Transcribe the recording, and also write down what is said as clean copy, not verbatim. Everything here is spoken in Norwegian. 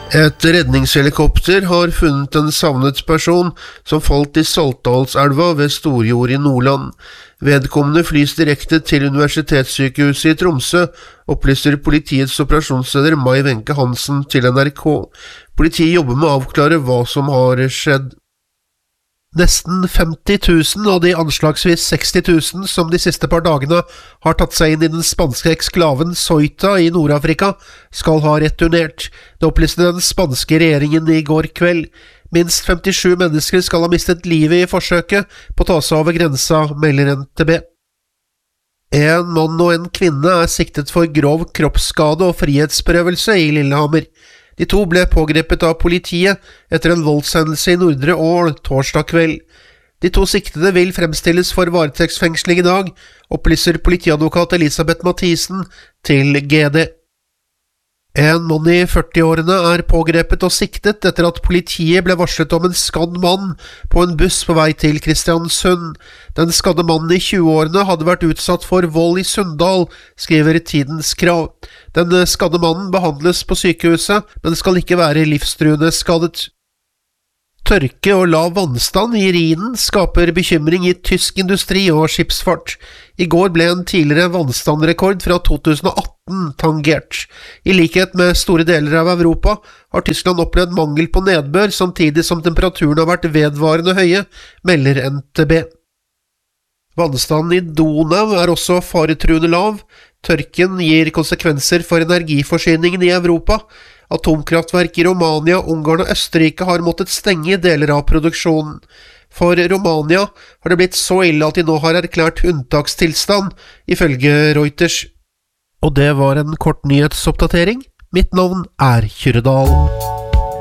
Et redningshelikopter har funnet en savnet person som falt i Saltdalselva ved Storjord i Nordland. Vedkommende flys direkte til Universitetssykehuset i Tromsø, opplyser politiets operasjonsleder Mai Wenche Hansen til NRK. Politiet jobber med å avklare hva som har skjedd. Nesten 50 000 av de anslagsvis 60 000 som de siste par dagene har tatt seg inn i den spanske eksklaven Ceuta i Nord-Afrika, skal ha returnert. Det opplyste den spanske regjeringen i går kveld. Minst 57 mennesker skal ha mistet livet i forsøket på å ta seg over grensa, melder NTB. En mann og en kvinne er siktet for grov kroppsskade og frihetsberøvelse i Lillehammer. De to ble pågrepet av politiet etter en voldshendelse i Nordre Ål torsdag kveld. De to siktede vil fremstilles for varetektsfengsling i dag, opplyser politiadvokat Elisabeth Mathisen til GD. En mann i 40-årene er pågrepet og siktet etter at politiet ble varslet om en skadd mann på en buss på vei til Kristiansund. Den skadde mannen i 20-årene hadde vært utsatt for vold i Sunndal, skriver Tidens Krav. Den skadde mannen behandles på sykehuset, men skal ikke være livstruende skadet. Tørke og lav vannstand i Rhinen skaper bekymring i tysk industri og skipsfart. I går ble en tidligere vannstandrekord fra 2018 tangert. I likhet med store deler av Europa har Tyskland opplevd mangel på nedbør samtidig som temperaturen har vært vedvarende høye, melder NTB. Vannstanden i Donau er også faretruende lav. Tørken gir konsekvenser for energiforsyningen i Europa. Atomkraftverk i Romania, Ungarn og Østerrike har måttet stenge deler av produksjonen. For Romania har det blitt så ille at de nå har erklært unntakstilstand, ifølge Reuters. Og det var en kort nyhetsoppdatering. Mitt navn er Kyrre Dahl.